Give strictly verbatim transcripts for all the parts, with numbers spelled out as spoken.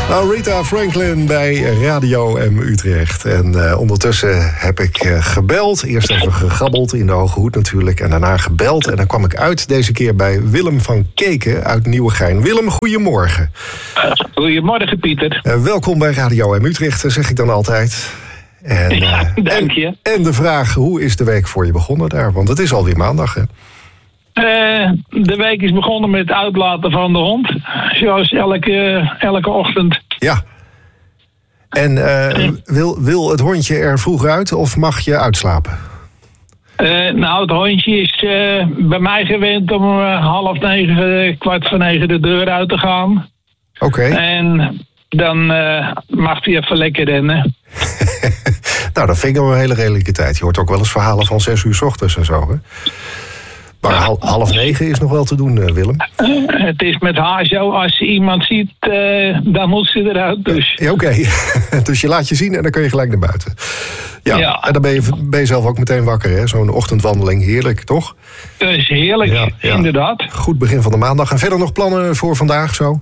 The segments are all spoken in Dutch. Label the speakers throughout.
Speaker 1: Nou, Rita Franklin bij Radio M Utrecht. En uh, ondertussen heb ik uh, gebeld. Eerst even gegrabbeld in de Hoge Hoed natuurlijk. En daarna gebeld. En dan kwam ik uit deze keer bij Willem van Keken uit Nieuwegein. Willem, goedemorgen.
Speaker 2: Uh, goedemorgen, Pieter.
Speaker 1: Uh, welkom bij Radio M Utrecht, zeg ik dan altijd. En, uh,
Speaker 2: ja, dank je.
Speaker 1: En, en de vraag, hoe is de week voor je begonnen daar? Want het is alweer maandag, hè?
Speaker 2: Uh, de week is begonnen met het uitlaten van de hond. Zoals elke, elke ochtend.
Speaker 1: Ja. En uh, wil, wil het hondje er vroeg uit of mag je uitslapen?
Speaker 2: Uh, nou, het hondje is uh, bij mij gewend om uh, half negen, kwart voor negen de deur uit te gaan.
Speaker 1: Oké. Okay.
Speaker 2: En dan uh, mag hij even lekker rennen.
Speaker 1: Nou, dat vind ik wel een hele redelijke tijd. Je hoort ook wel eens verhalen van zes uur 's ochtends en zo, hè? Maar half negen is nog wel te doen, Willem.
Speaker 2: Uh, het is met haar zo, als je iemand ziet, uh, dan moet ze eruit. Dus.
Speaker 1: Ja, Oké, okay. Dus je laat je zien en dan kun je gelijk naar buiten. Ja, ja. En dan ben je, ben je zelf ook meteen wakker, hè? Zo'n ochtendwandeling, heerlijk, toch?
Speaker 2: Dat is heerlijk, ja, ja. Inderdaad.
Speaker 1: Goed begin van de maandag. En verder nog plannen voor vandaag zo?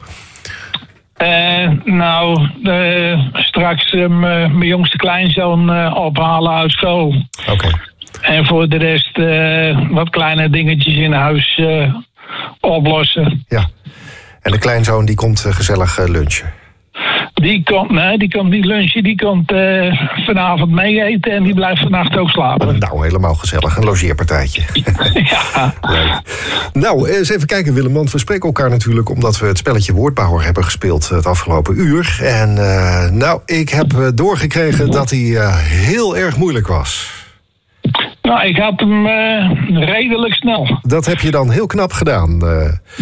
Speaker 2: Uh, nou, uh, straks uh, mijn jongste kleinzoon uh, ophalen uit school.
Speaker 1: Oké. Okay.
Speaker 2: En voor de rest uh, wat kleine dingetjes in huis uh, oplossen.
Speaker 1: Ja. En de kleinzoon die komt uh, gezellig uh, lunchen?
Speaker 2: Die komt, nee, die komt niet lunchen. Die komt uh, vanavond mee eten en die blijft vannacht ook slapen.
Speaker 1: Nou, helemaal gezellig. Een logeerpartijtje.
Speaker 2: Ja.
Speaker 1: Leuk. Nou, eens even kijken, Willem. Want we spreken elkaar natuurlijk omdat we het spelletje Woordbouwer hebben gespeeld het afgelopen uur. En uh, nou, ik heb uh, doorgekregen dat hij uh, heel erg moeilijk was.
Speaker 2: Nou, ik had hem uh, redelijk snel.
Speaker 1: Dat heb je dan heel knap gedaan. Uh,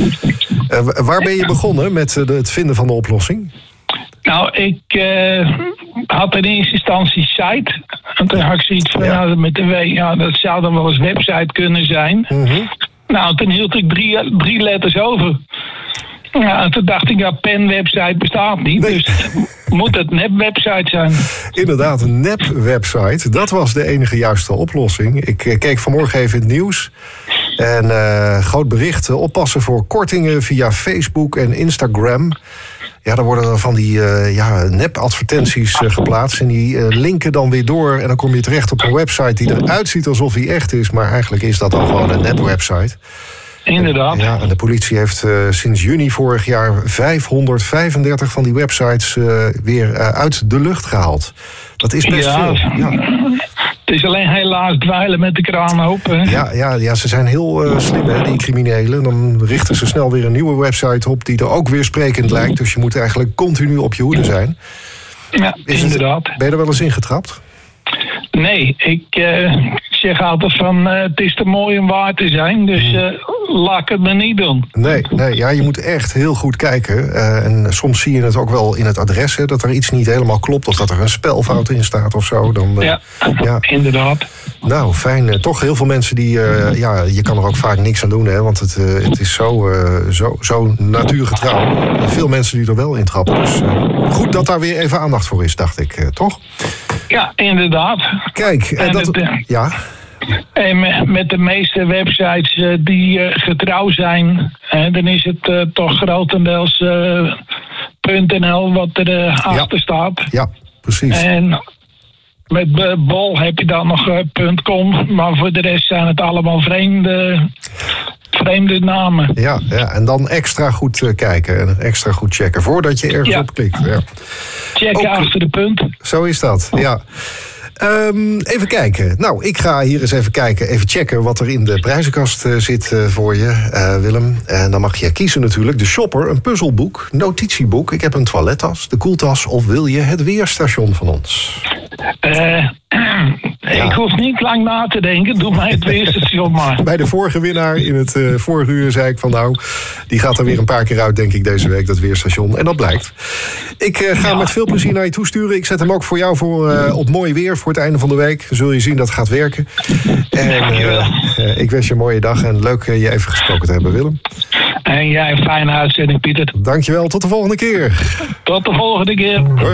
Speaker 1: uh, waar ben je begonnen met uh, het vinden van de oplossing?
Speaker 2: Nou, ik uh, had in eerste instantie site. En toen had ik zoiets van, ja. Nou, met de W, ja, dat zou dan wel eens website kunnen zijn.
Speaker 1: Mm-hmm.
Speaker 2: Nou, toen hield ik drie, drie letters over. Ja, en toen dacht ik, ja, pen-website bestaat niet. Nee. Dus moet het nep-website zijn.
Speaker 1: Inderdaad, een nep-website. Dat was de enige juiste oplossing. Ik uh, keek vanmorgen even in het nieuws. En uh, groot bericht, uh, oppassen voor kortingen via Facebook en Instagram. Ja, daar worden van die uh, ja, nep-advertenties uh, geplaatst. En die uh, linken dan weer door. En dan kom je terecht op een website die eruit ziet alsof die echt is. Maar eigenlijk is dat dan gewoon een nep-website.
Speaker 2: Inderdaad.
Speaker 1: Ja, en de politie heeft uh, sinds juni vorig jaar vijfhonderdvijfendertig van die websites uh, weer uh, uit de lucht gehaald. Dat is best
Speaker 2: ja,
Speaker 1: veel. Ja.
Speaker 2: Het is alleen helaas dweilen met de kraan open.
Speaker 1: Ja, ja, ja, ze zijn heel uh, slim, hè, die criminelen. Dan richten ze snel weer een nieuwe website op die er ook weer sprekend lijkt. Dus je moet eigenlijk continu op je hoede zijn.
Speaker 2: Ja, is inderdaad.
Speaker 1: Het, ben je er wel eens ingetrapt?
Speaker 2: Nee, ik uh, zeg altijd van uh, het is te mooi om waar te zijn. Dus uh, laat ik het me niet doen.
Speaker 1: Nee, nee ja, je moet echt heel goed kijken. Uh, en soms zie je het ook wel in het adres, hè, dat er iets niet helemaal klopt. Of dat er een spelfout in staat of zo. Dan, uh,
Speaker 2: ja, ja, inderdaad.
Speaker 1: Nou, fijn. Uh, toch heel veel mensen die... Uh, ja, je kan er ook vaak niks aan doen, hè, want het, uh, het is zo, uh, zo, zo natuurgetrouw. Uh, veel mensen die er wel in trappen. Dus uh, goed dat daar weer even aandacht voor is, dacht ik. Uh, toch?
Speaker 2: Ja, inderdaad.
Speaker 1: Kijk, en dat...
Speaker 2: Het, uh,
Speaker 1: ja...
Speaker 2: En met de meeste websites uh, die uh, getrouw zijn, uh, dan is het uh, toch grotendeels uh, .nl wat er uh, achter
Speaker 1: ja.
Speaker 2: staat.
Speaker 1: Ja, precies.
Speaker 2: En met uh, bol heb je dan nog uh, .com, maar voor de rest zijn het allemaal vreemde, vreemde namen.
Speaker 1: Ja, ja, en dan extra goed uh, kijken en extra goed checken voordat je ergens
Speaker 2: ja.
Speaker 1: op klikt. Ja.
Speaker 2: Checken
Speaker 1: Ook,
Speaker 2: achter de punt.
Speaker 1: Zo is dat, ja. Um, even kijken. Nou, ik ga hier eens even kijken, even checken wat er in de prijzenkast uh, zit uh, voor je, uh, Willem. En dan mag je kiezen natuurlijk. De Shopper, een puzzelboek, notitieboek. Ik heb een toilettas, de koeltas of wil je het weerstation van ons?
Speaker 2: Uh, ja. Ik hoef niet lang na te denken. Doe mij het weerstation maar.
Speaker 1: Bij de vorige winnaar in het uh, vorige uur zei ik van nou, die gaat er weer een paar keer uit, denk ik, deze week, dat weerstation. En dat blijkt. Ik uh, ga ja. met veel plezier naar je toesturen. Ik zet hem ook voor jou voor, uh, op mooi weer voor het einde van de week. Zul je zien dat het gaat werken. En uh, uh, ik wens je een mooie dag en leuk uh, je even gesproken te hebben, Willem.
Speaker 2: En jij een fijne uitzending, Pieter.
Speaker 1: Dankjewel, tot de volgende keer.
Speaker 2: Tot de volgende keer.
Speaker 1: Hoi.